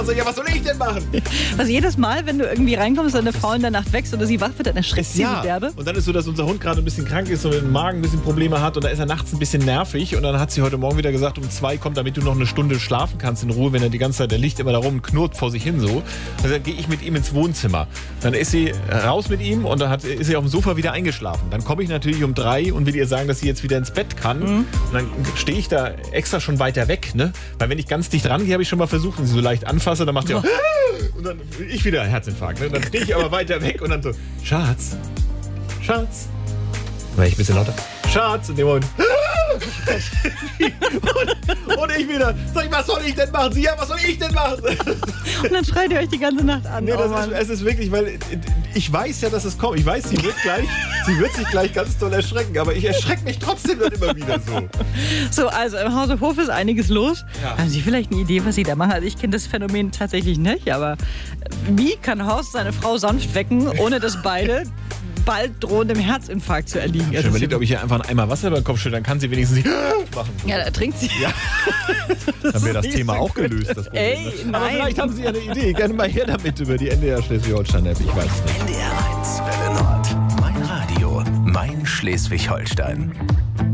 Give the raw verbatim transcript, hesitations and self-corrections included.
Also, ja, was soll ich denn machen? Also jedes Mal, wenn du irgendwie reinkommst und eine Frau in der Nacht wächst oder sie wach wird, dann erschreckt sie Ja, so derbe. und dann ist so, dass unser Hund gerade ein bisschen krank ist und im Magen ein bisschen Probleme hat und da ist er nachts ein bisschen nervig und dann hat sie heute Morgen wieder gesagt, um zwei kommt, damit du noch eine Stunde schlafen kannst in Ruhe, wenn er die ganze Zeit, der liegt immer da rum und knurrt vor sich hin so. Also dann gehe ich mit ihm ins Wohnzimmer. Dann ist sie raus mit ihm und dann hat, ist sie auf dem Sofa wieder eingeschlafen. Dann komme ich natürlich um drei und will ihr sagen, dass sie jetzt wieder ins Bett kann. Mhm. Und dann stehe ich da extra schon weiter weg, ne? Weil wenn ich ganz dicht rangehe, habe ich schon mal versucht und sie so leicht anfasse, dann macht sie auch und dann ich wieder Herzinfarkt. Ne? Dann stehe ich aber weiter weg und dann so, Schatz, Schatz. War ich ein bisschen lauter? Schatz, in dem Moment. und, und ich wieder, sag ich, was soll ich denn machen? Sie, ja, was soll ich denn machen? Und dann schreit ihr euch die ganze Nacht an. Nee, oh das ist, es ist wirklich, weil ich weiß ja, dass es kommt. Ich weiß, sie wird gleich, sie wird sich gleich ganz doll erschrecken, aber ich erschrecke mich trotzdem dann immer wieder so. So, also im Hause Hof ist einiges los. Ja. Haben Sie vielleicht eine Idee, was Sie da machen? Also ich kenne das Phänomen tatsächlich nicht, aber wie kann Horst seine Frau sanft wecken, ohne dass beide bald drohendem Herzinfarkt zu erliegen? Ich habe schon überlegt, ob ich hier einfach einen Eimer Wasser über den Kopf stelle, dann kann sie wenigstens machen. Ja, da trinkt sie. Ja. Dann wäre das Thema so auch gelöst. Das Problem, Ey, ne? nein. Aber vielleicht haben Sie ja eine Idee. Gerne mal her damit über die N D R Schleswig-Holstein-App. Ich weiß es nicht. N D R eins Welle Nord. Mein Radio. Mein Schleswig-Holstein.